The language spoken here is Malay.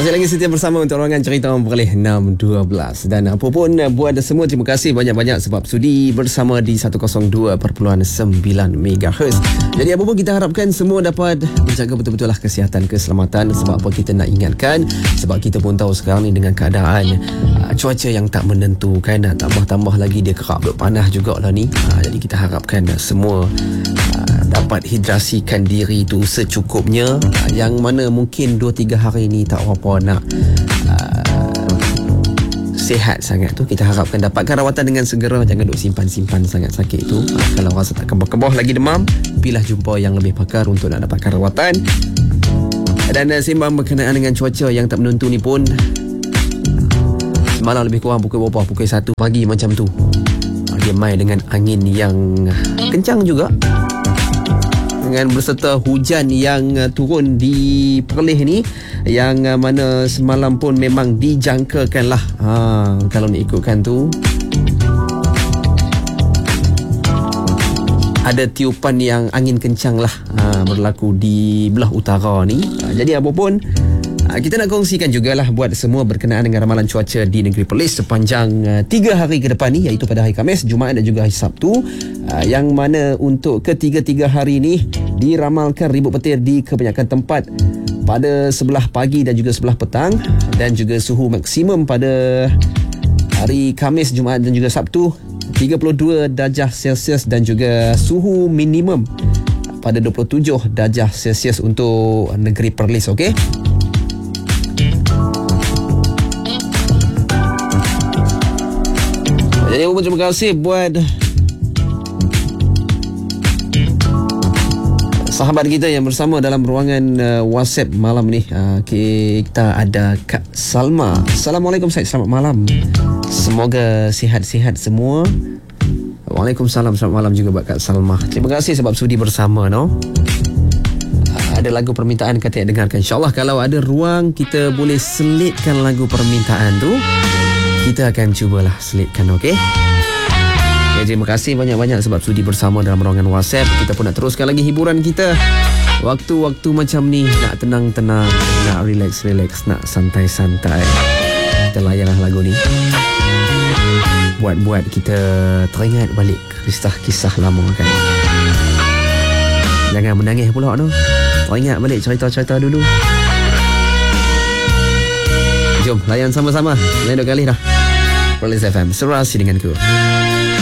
Masih lagi setia bersama untuk ruangan cerita orang Perlis 612. Dan apa pun buat semua, terima kasih banyak-banyak sebab sudi bersama di 102.9 MHz. Jadi apa pun kita harapkan semua dapat menjaga betul-betul lah kesihatan, keselamatan. Sebab apa kita nak ingatkan, sebab kita pun tahu sekarang ni dengan keadaan cuaca yang tak menentu kan, tambah-tambah lagi dia kerap panas jugalah ni. Jadi kita harapkan semua dapat hidrasikan diri tu secukupnya. Yang mana mungkin 2-3 hari ni tak apa nak sihat sangat tu, kita harapkan dapatkan rawatan dengan segera. Jangan duk simpan-simpan sangat sakit tu. Kalau rasa tak kebah-kebah lagi demam, pilah jumpa yang lebih pakar untuk nak dapatkan rawatan. Dan sembang berkenaan dengan cuaca yang tak menentu ni pun, semalam lebih kurang pukul 1 pagi macam tu, dia main dengan angin yang kencang juga, dengan berserta hujan yang turun di Perlis ni, yang mana semalam pun memang dijangkakan lah kalau nak ikutkan tu ada tiupan yang angin kencang lah berlaku di belah utara ni. Jadi apa pun kita nak kongsikan jugalah buat semua berkenaan dengan ramalan cuaca di negeri Perlis sepanjang 3 hari ke depan ni, iaitu pada hari Khamis, Jumaat dan juga hari Sabtu, yang mana untuk ketiga-tiga hari ni diramalkan ribut petir di kebanyakan tempat pada sebelah pagi dan juga sebelah petang, dan juga suhu maksimum pada hari Khamis, Jumaat dan juga Sabtu 32 darjah Celsius, dan juga suhu minimum pada 27 darjah Celsius untuk negeri Perlis. Okey. Jadi terima kasih buat sahabat kita yang bersama dalam ruangan WhatsApp malam ni. Kita ada Kak Salma. Assalamualaikum, selamat malam. Semoga sihat-sihat semua. Waalaikumsalam, selamat malam juga buat Kak Salma. Terima kasih sebab sudi bersama, no. Ada lagu permintaan kata dengarkan. InsyaAllah kalau ada ruang kita boleh selitkan lagu permintaan tu, kita akan cubalah selitkan, okey? Ya, terima kasih banyak-banyak sebab sudi bersama dalam ruangan WhatsApp. Kita pun nak teruskan lagi hiburan kita. Waktu-waktu macam ni, nak tenang-tenang, nak relax-relax, nak santai-santai, kita layanlah lagu ni. Buat-buat kita teringat balik kisah-kisah lama kan. Jangan menangis pula tu. Teringat balik cerita-cerita dulu. Jom layan sama-sama. Lain 2 kali dah. Perlis FM, serasi denganku.